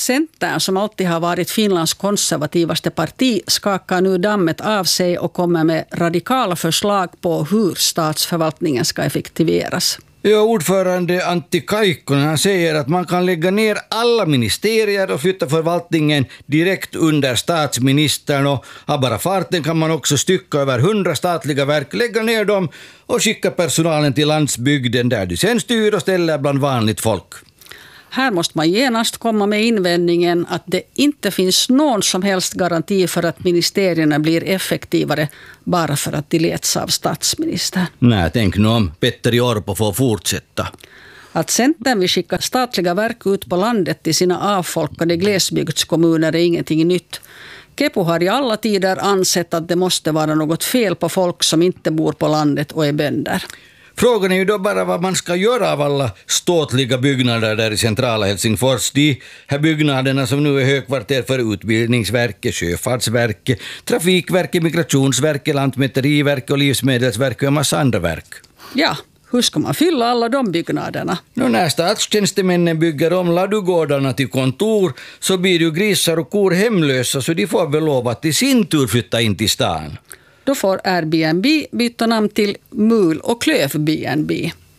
Centern, som alltid har varit Finlands konservativaste parti, skakar nu dammet av sig och kommer med radikala förslag på hur statsförvaltningen ska effektiveras. Ja, ordförande Antti Kaikkonen, han säger att man kan lägga ner alla ministerier och flytta förvaltningen direkt under statsministern, och av bara farten kan man också stycka över 100 statliga verk, lägga ner dem och skicka personalen till landsbygden där de sen styr och ställer bland vanligt folk. Här måste man genast komma med invändningen att det inte finns någon som helst garanti för att ministerierna blir effektivare bara för att de leds av statsministern. Nej, tänk nu om Petteri Orpo får fortsätta. Att Centern vill skicka statliga verk ut på landet till sina avfolkade glesbygdskommuner är ingenting nytt. Kepu har i alla tider ansett att det måste vara något fel på folk som inte bor på landet och är bönder. Frågan är ju då bara vad man ska göra av alla ståtliga byggnader där i centrala Helsingfors. De här byggnaderna som nu är högkvarter för Utbildningsverket, Sjöfartsverket, Trafikverket, Migrationsverket, Lantmäteriverket och Livsmedelsverket och en massa andra verk. Ja, hur ska man fylla alla de byggnaderna? När statstjänstemännen bygger om ladugårdarna till kontor så blir ju grisar och kor hemlösa, så de får väl lov att i sin tur flytta in till stan. Då får Airbnb byta namn till Mul- och Klöv-BNB.